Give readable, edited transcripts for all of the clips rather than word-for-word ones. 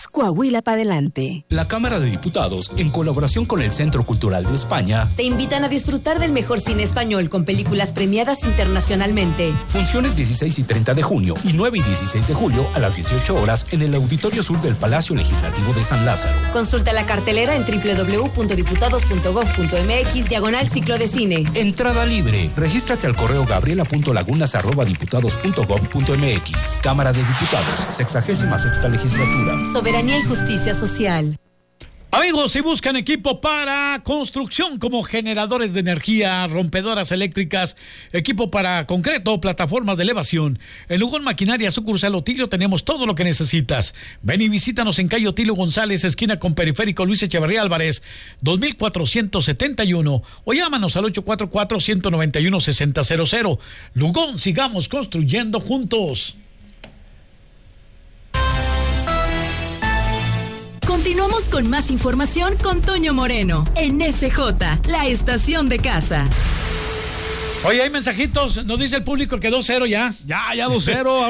Coahuila para adelante. La Cámara de Diputados, en colaboración con el Centro Cultural de España, te invitan a disfrutar del mejor cine español con películas premiadas internacionalmente. Funciones 16 y 30 de junio y 9 y 16 de julio a las 18 horas en el Auditorio Sur del Palacio Legislativo de San Lázaro. Consulta la cartelera en www.diputados.gov.mx/ciclo de cine. Entrada libre. Regístrate al correo gabriela.lagunas@diputados.gov.mx. Cámara de Diputados, 66ª legislatura. Soberanía y justicia social. Amigos, si buscan equipo para construcción como generadores de energía, rompedoras eléctricas, equipo para concreto, plataformas de elevación, en Lugón Maquinaria Sucursal Otilio tenemos todo lo que necesitas. Ven y visítanos en calle Otilio González, esquina con Periférico Luis Echeverría Álvarez, 2471, o llámanos al 844-191-6000. Lugón, sigamos construyendo juntos. Continuamos con más información con Toño Moreno en SJ, la estación de casa. Oye, hay mensajitos, nos dice el público que 2-0 ya. Ya 2-0,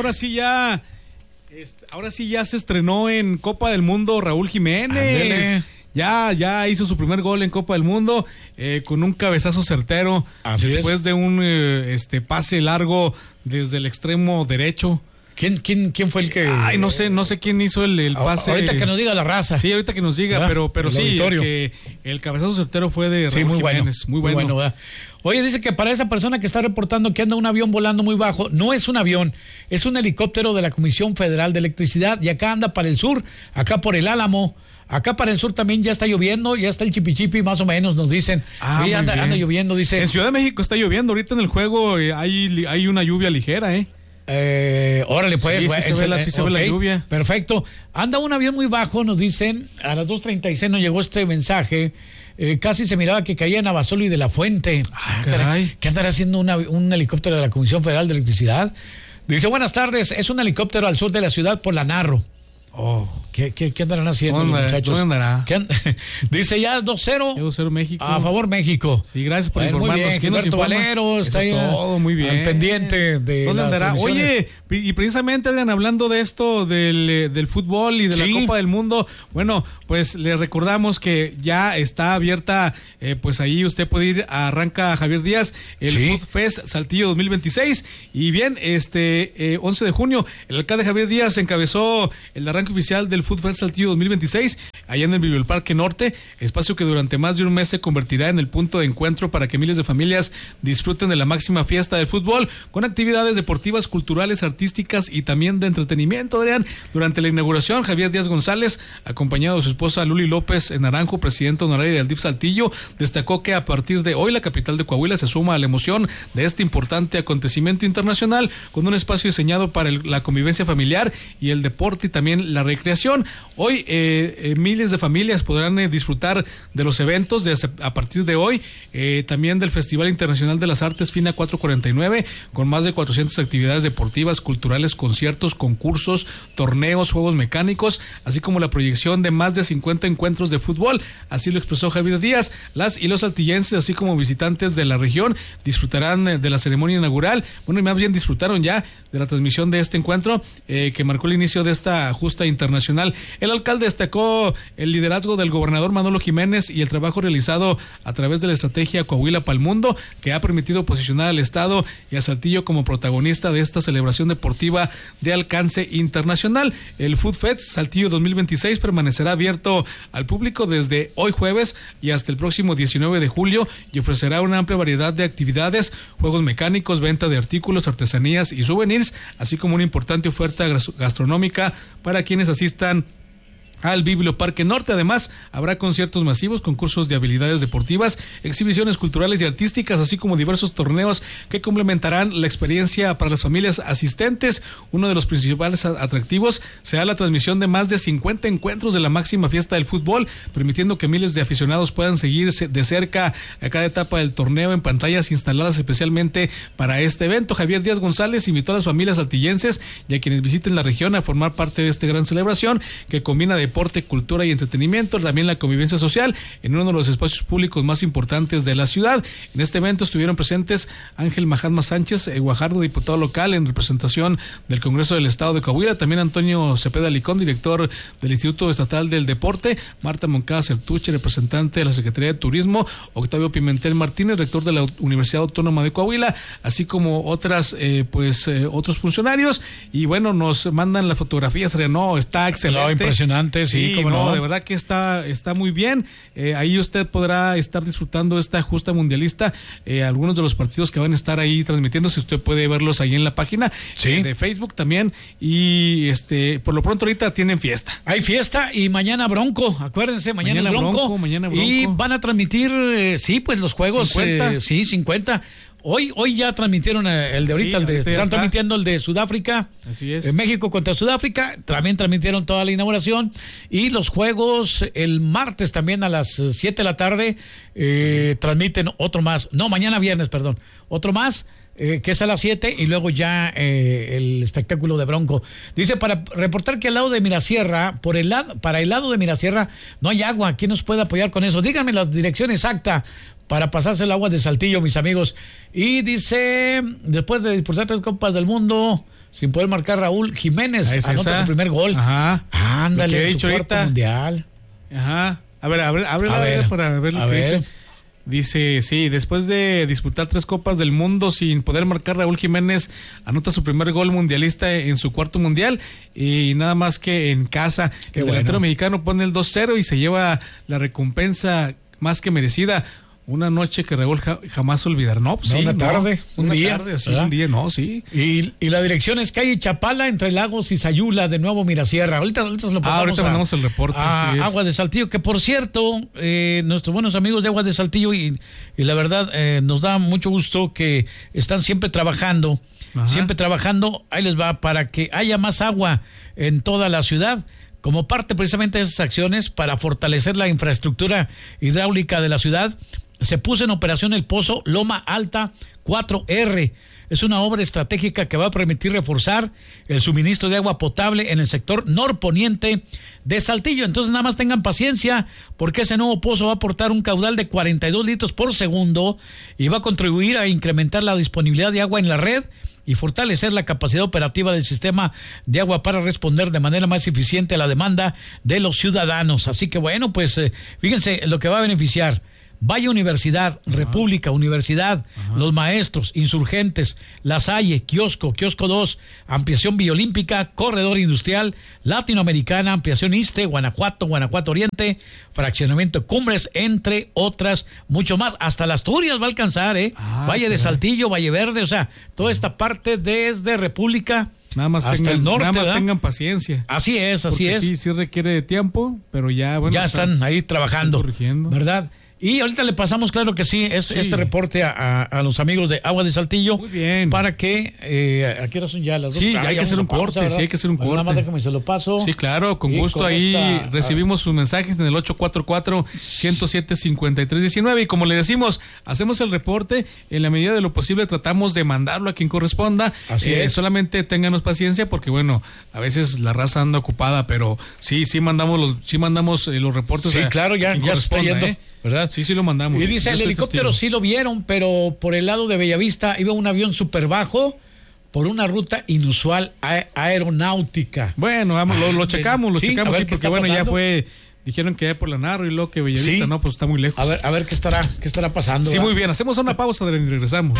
ahora sí ya se estrenó en Copa del Mundo Raúl Jiménez. Ya hizo su primer gol en Copa del Mundo con un cabezazo certero. Así después de un pase largo desde el extremo derecho. ¿Quién fue el que...? Ay, no sé quién hizo el pase. Ahorita que nos diga la raza. Sí, ahorita que nos diga, pero sí, que el cabezazo certero fue de Raúl Jiménez. Muy bueno. Oye, dice que para esa persona que está reportando que anda un avión volando muy bajo, no es un avión, es un helicóptero de la Comisión Federal de Electricidad y acá anda para el sur, acá por el Álamo. Acá para el sur también ya está lloviendo, ya está el chipichipi más o menos, nos dicen. Anda lloviendo, dice. En Ciudad de México está lloviendo, ahorita en el juego hay una lluvia ligera, Órale, pues. Sí se ve la lluvia. Perfecto. Anda un avión muy bajo, nos dicen. A las 2:36 nos llegó este mensaje. Casi se miraba que caía en Abasolo y de la Fuente. Caray. ¿Qué andará haciendo un helicóptero de la Comisión Federal de Electricidad? Dice, buenas tardes, es un helicóptero al sur de la ciudad por la Narro. ¿Qué andarán haciendo los muchachos? ¿Dónde andará? Dice ya 2-0. 2-0 México. A favor México. Sí, gracias por informarnos. ¿Quién nos informa? Valero, está es todo, muy bien. Al pendiente de ¿dónde andará? Oye, y precisamente, Adrián, hablando de esto del fútbol y de la Copa del Mundo, bueno, pues le recordamos que ya está abierta, pues ahí usted puede ir a Arranca Javier Díaz, el Food Fest Saltillo 2026, y bien, 11 de junio, el alcalde Javier Díaz encabezó el arranque oficial del Food Fest Saltillo 2026, allá en el Biblioparque Norte, espacio que durante más de un mes se convertirá en el punto de encuentro para que miles de familias disfruten de la máxima fiesta del fútbol, con actividades deportivas, culturales, artísticas y también de entretenimiento, Adrián. Durante la inauguración, Javier Díaz González, acompañado de su esposa Luli López Naranjo, presidente honorario del DIF Saltillo, destacó que a partir de hoy la capital de Coahuila se suma a la emoción de este importante acontecimiento internacional, con un espacio diseñado para la convivencia familiar y el deporte y también la recreación. Hoy miles de familias podrán disfrutar de los eventos a partir de hoy, también del Festival Internacional de las Artes FINA 449, con más de 400 actividades deportivas, culturales, conciertos, concursos, torneos, juegos mecánicos, así como la proyección de más de 50 encuentros de fútbol. Así lo expresó Javier Díaz. Las y los saltillenses, así como visitantes de la región, disfrutarán de la ceremonia inaugural. Bueno, y más bien disfrutaron ya de la transmisión de este encuentro que marcó el inicio de esta justa internacional. El alcalde destacó el liderazgo del gobernador Manolo Jiménez y el trabajo realizado a través de la estrategia Coahuila para el Mundo, que ha permitido posicionar al Estado y a Saltillo como protagonista de esta celebración deportiva de alcance internacional. El Food Fest Saltillo 2026 permanecerá abierto al público desde hoy jueves y hasta el próximo 19 de julio y ofrecerá una amplia variedad de actividades, juegos mecánicos, venta de artículos, artesanías y souvenirs, así como una importante oferta gastronómica para quienes asistan al Biblioparque Norte. Además, habrá conciertos masivos, concursos de habilidades deportivas, exhibiciones culturales y artísticas, así como diversos torneos que complementarán la experiencia para las familias asistentes. Uno de los principales atractivos será la transmisión de más de 50 encuentros de la máxima fiesta del fútbol, permitiendo que miles de aficionados puedan seguir de cerca a cada etapa del torneo en pantallas instaladas especialmente para este evento. Javier Díaz González invitó a las familias saltillenses y a quienes visiten la región a formar parte de esta gran celebración que combina deporte, deporte, cultura y entretenimiento, también la convivencia social en uno de los espacios públicos más importantes de la ciudad. En este evento estuvieron presentes Ángel Mahatma Sánchez Guajardo, diputado local en representación del Congreso del Estado de Coahuila, también Antonio Cepeda Licón, director del Instituto Estatal del Deporte, Marta Moncada Certuche, representante de la Secretaría de Turismo, Octavio Pimentel Martínez, rector de la Universidad Autónoma de Coahuila, así como otros funcionarios. Y bueno, nos mandan las fotografías, no, está excelente. No, impresionante, sí, cómo no. De verdad que está muy bien. Ahí usted podrá estar disfrutando esta justa mundialista, algunos de los partidos que van a estar ahí transmitiendo, si usted puede verlos ahí en la página de Facebook también. Y por lo pronto ahorita tienen fiesta. Hay fiesta y mañana Bronco, acuérdense, mañana Bronco. Y van a transmitir, los juegos 50. Hoy ya transmitieron el de ahorita, están transmitiendo el de Sudáfrica. Así es. México contra Sudáfrica, también transmitieron toda la inauguración. Y los juegos el martes también a las 7 de la tarde transmiten otro más. No, mañana viernes, perdón. Otro más. Que es a las 7 y luego ya el espectáculo de Bronco. Dice, para reportar que al lado de Mirasierra, para el lado de Mirasierra no hay agua. ¿Quién nos puede apoyar con eso? Díganme la dirección exacta para pasarse el agua de Saltillo, mis amigos. Y dice, después de disputar 3 Copas del Mundo, sin poder marcar, Raúl Jiménez anota su primer gol. Ajá. Ándale, su cuarto mundial. Ajá. A ver, para ver lo que dice. Dice, sí, después de disputar 3 Copas del Mundo sin poder marcar, Raúl Jiménez anota su primer gol mundialista en su cuarto mundial y nada más que en casa. El delantero mexicano pone el 2-0 y se lleva la recompensa más que merecida. Una noche que Raúl jamás olvidar, ¿no? Pues una tarde, un día. Y la dirección es calle Chapala, entre Lagos y Sayula, de nuevo Mirasierra. Ahorita se lo pasamos. Ahorita mandamos el reporte. Agua de Saltillo, que por cierto, nuestros buenos amigos de Agua de Saltillo, y la verdad nos da mucho gusto que están siempre trabajando. Ahí les va, para que haya más agua en toda la ciudad. Como parte precisamente de esas acciones para fortalecer la infraestructura hidráulica de la ciudad, se puso en operación el pozo Loma Alta 4R. Es una obra estratégica que va a permitir reforzar el suministro de agua potable en el sector norponiente de Saltillo. Entonces nada más tengan paciencia, porque ese nuevo pozo va a aportar un caudal de 42 litros por segundo y va a contribuir a incrementar la disponibilidad de agua en la red y fortalecer la capacidad operativa del sistema de agua para responder de manera más eficiente a la demanda de los ciudadanos. Así que bueno, pues fíjense lo que va a beneficiar. Valle Universidad, República, Universidad, Los Maestros, Insurgentes, La Salle, Kiosco 2, Ampliación Villolímpica, Corredor Industrial, Latinoamericana, Ampliación Iste, Guanajuato Oriente, Fraccionamiento Cumbres, entre otras, mucho más. Hasta las Asturias va a alcanzar, Valle de Saltillo, Valle Verde, o sea, toda esta parte desde República. Nada más el norte, nada más tengan paciencia. Así es. Sí requiere de tiempo, pero ya están ahí trabajando, corrigiendo, ¿verdad? Y ahorita le pasamos, claro que sí, este reporte a los amigos de Agua de Saltillo. Muy bien. Para que, ¿a qué hora son ya las 2? Sí, hay que hacer un corte, hay que hacer un corte. Nada más déjame, se lo paso. Sí, claro, con gusto ahí recibimos sus mensajes en el 844-107-5319 y como le decimos, hacemos el reporte, en la medida de lo posible tratamos de mandarlo a quien corresponda. Así es. Solamente ténganos paciencia porque bueno, a veces la raza anda ocupada, pero sí mandamos los reportes. Sí, claro, ya se está yendo, ¿verdad? Sí, lo mandamos. Y dice, el helicóptero sí lo vieron, pero por el lado de Bellavista iba un avión súper bajo por una ruta inusual aeronáutica. Bueno, lo checamos, sí, porque bueno, ya fue, dijeron que ya por la Narro y luego que Bellavista, no, pues está muy lejos. A ver qué estará pasando. Sí, ¿verdad? Muy bien, hacemos una pausa y regresamos.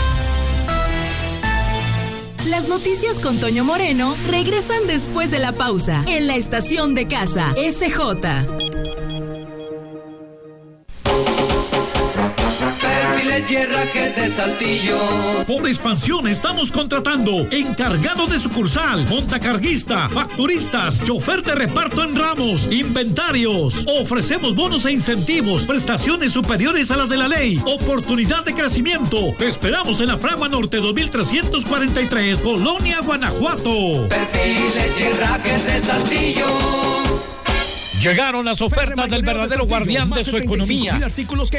Las noticias con Toño Moreno regresan después de la pausa, en la estación de casa, SJ. Hierrajes de Saltillo. Por expansión estamos contratando encargado de sucursal, montacarguista, facturistas, chofer de reparto en ramos, inventarios. Ofrecemos bonos e incentivos, prestaciones superiores a las de la ley, oportunidad de crecimiento. Te esperamos en la Fragua Norte 2343, Colonia, Guanajuato. Perfiles Hierrajes de Saltillo. Llegaron las ofertas del verdadero guardián de su economía. Artículos que